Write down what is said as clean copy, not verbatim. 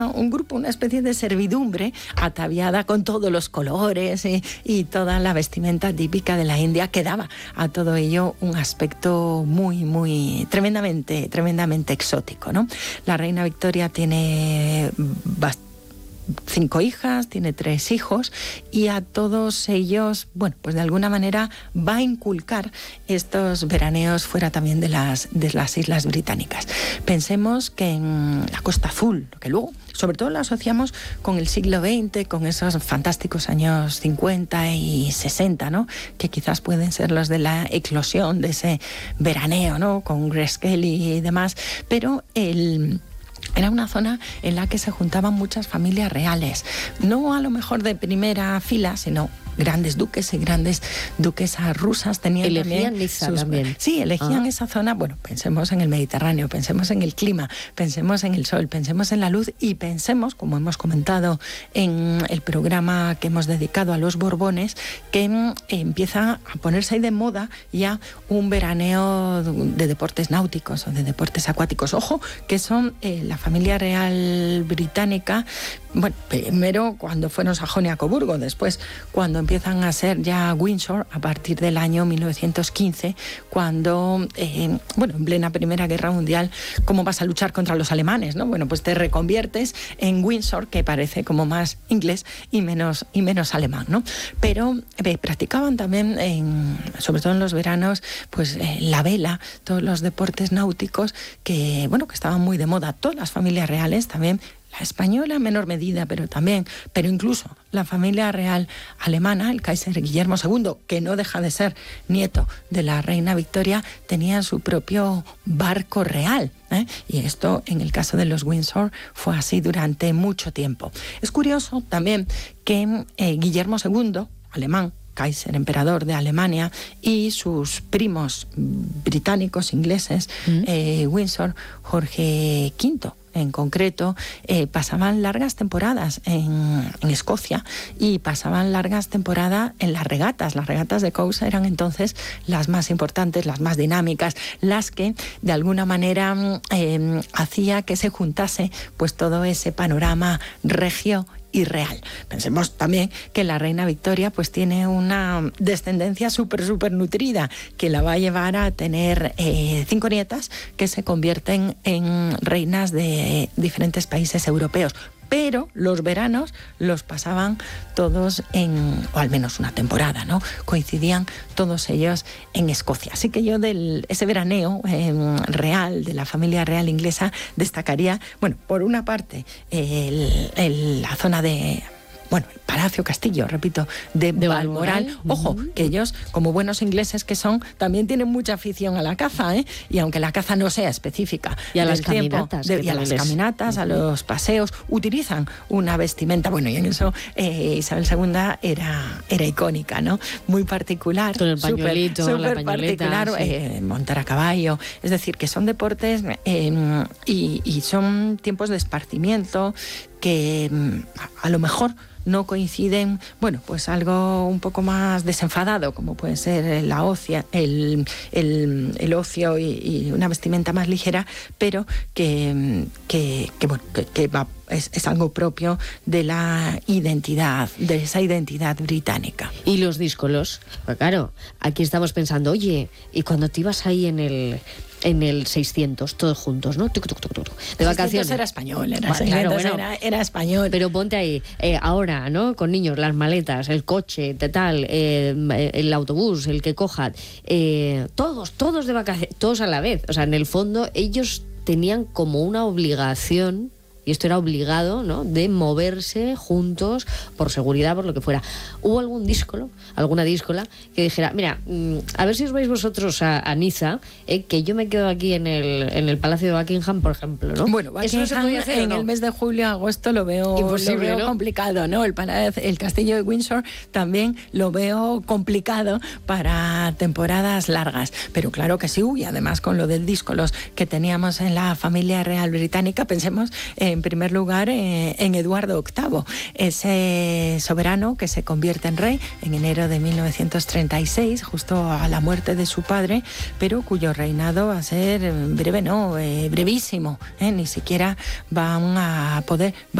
un grupo, una especie de servidumbre ataviada con todos los colores y toda la vestimenta típica de la India, que daba a todo ello un aspecto muy tremendamente exótico, ¿no? La reina Victoria tiene 5 hijas, tiene 3 hijos, y a todos ellos, bueno, pues de alguna manera va a inculcar estos veraneos fuera también de las islas británicas. Pensemos que en la Costa Azul, que luego sobre todo lo asociamos con el siglo XX, con esos fantásticos años 50 y 60, ¿no? Que quizás pueden ser los de la eclosión de ese veraneo, ¿no? Con Grace Kelly y demás, pero era una zona en la que se juntaban muchas familias reales, no a lo mejor de primera fila, sino grandes duques y grandes duquesas rusas tenían elegían Niza también. Sí, elegían esa zona. Bueno, pensemos en el Mediterráneo, pensemos en el clima, pensemos en el sol, pensemos en la luz y pensemos, como hemos comentado en el programa que hemos dedicado a los Borbones, que empieza a ponerse ahí de moda ya un veraneo de deportes náuticos o de deportes acuáticos. Ojo, que son la familia real británica, bueno, primero cuando fueron Sajonia-Coburgo, después cuando empiezan a ser ya Windsor a partir del año 1915, cuando, en plena Primera Guerra Mundial, ¿cómo vas a luchar contra los alemanes, no? Bueno, pues te reconviertes en Windsor, que parece como más inglés y menos alemán, ¿no? Pero practicaban también, sobre todo en los veranos, pues la vela, todos los deportes náuticos que estaban muy de moda. Todas las familias reales también, la española en menor medida, pero incluso la familia real alemana, el Kaiser Guillermo II, que no deja de ser nieto de la reina Victoria, tenía su propio barco real, ¿eh? Y esto, en el caso de los Windsor, fue así durante mucho tiempo. Es curioso también que Guillermo II, alemán, Kaiser, emperador de Alemania, y sus primos británicos, ingleses, Windsor, Jorge V, en concreto, pasaban largas temporadas en Escocia y pasaban largas temporadas en las regatas. Las regatas de Cowes eran entonces las más importantes, las más dinámicas, las que de alguna manera hacía que se juntase pues todo ese panorama regio y real. Pensemos también que la reina Victoria pues tiene una descendencia súper nutrida, que la va a llevar a tener 5 nietas que se convierten en reinas de diferentes países europeos. Pero los veranos los pasaban todos o al menos una temporada, ¿no? Coincidían todos ellos en Escocia. Así que yo ese veraneo real, de la familia real inglesa, destacaría, por una parte, la zona de... el Palacio Castillo, repito, de Balmoral. Ojo, que ellos, como buenos ingleses que son, también tienen mucha afición a la caza, ¿eh? Y aunque la caza no sea específica. Y a las caminatas. Y a las caminatas, a los paseos, utilizan una vestimenta, y en eso Isabel II era icónica, ¿no? Muy particular. Con el pañuelito, la pañoleta. Particular, sí. Montar a caballo. Es decir, que son deportes y son tiempos de esparcimiento que a lo mejor no coinciden, pues algo un poco más desenfadado, como puede ser el ocio y una vestimenta más ligera, pero que es algo propio de la identidad, de esa identidad británica. Y los díscolos, pues claro, aquí estamos pensando, oye, y cuando te ibas ahí en el 600, todos juntos, ¿no? De vacaciones. Era español, era español. Pero ponte ahí, ahora, ¿no? Con niños, las maletas, el coche, el autobús, el que cojan, todos de vacaciones, todos a la vez. O sea, en el fondo, ellos tenían como una obligación, y esto era obligado, ¿no?, de moverse juntos por seguridad, por lo que fuera. ¿Hubo algún díscolo, alguna díscola que dijera, mira, a ver si os vais vosotros a Niza, que yo me quedo aquí en el Palacio de Buckingham, por ejemplo, ¿no? Buckingham, ¿eso no se podía hacer, en el mes de julio, agosto lo veo imposible, ¿no? Complicado, ¿no? El castillo de Windsor también lo veo complicado para temporadas largas, pero claro que sí, y además con lo del díscolos que teníamos en la familia real británica, pensemos en en primer lugar en Eduardo VIII, ese soberano que se convierte en rey en enero de 1936, justo a la muerte de su padre, pero cuyo reinado va a ser breve, brevísimo, ni siquiera van a poder